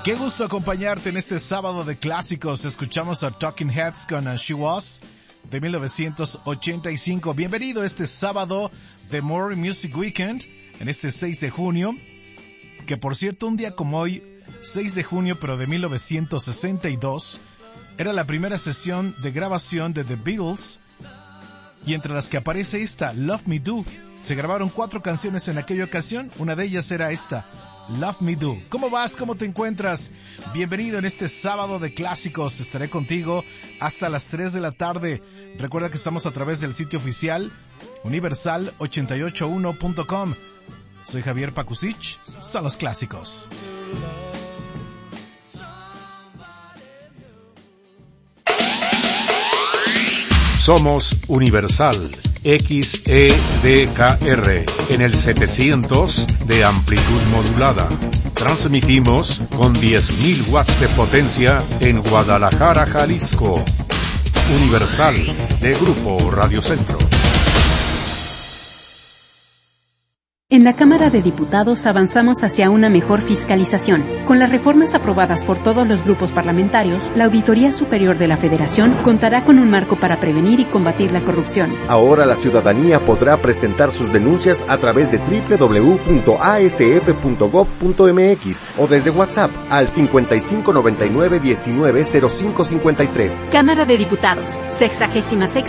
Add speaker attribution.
Speaker 1: Qué gusto acompañarte en este sábado de clásicos. Escuchamos a Talking Heads con She Was de 1985. Bienvenido a este sábado de More Music Weekend en este 6 de junio. Que por cierto, un día como hoy, 6 de junio pero de 1962, era la primera sesión de grabación de The Beatles, y entre las que aparece esta, Love Me Do. Se grabaron 4 canciones en aquella ocasión, una de ellas era esta, Love Me Do. ¿Cómo vas? ¿Cómo te encuentras? Bienvenido en este sábado de clásicos. Estaré contigo hasta las 3 de la tarde. Recuerda que estamos a través del sitio oficial universal881.com. Soy Javier Pakusich. Son los clásicos.
Speaker 2: Somos Universal XEDKR en el 700 de amplitud modulada. Transmitimos con 10.000 watts de potencia en Guadalajara, Jalisco. Universal de Grupo Radio Centro.
Speaker 3: En la Cámara de Diputados avanzamos hacia una mejor fiscalización. Con las reformas aprobadas por todos los grupos parlamentarios, la Auditoría Superior de la Federación contará con un marco para prevenir y combatir la corrupción.
Speaker 4: Ahora la ciudadanía podrá presentar sus denuncias a través de www.asf.gov.mx o desde WhatsApp al 5599 190553.
Speaker 3: Cámara de Diputados, 66ª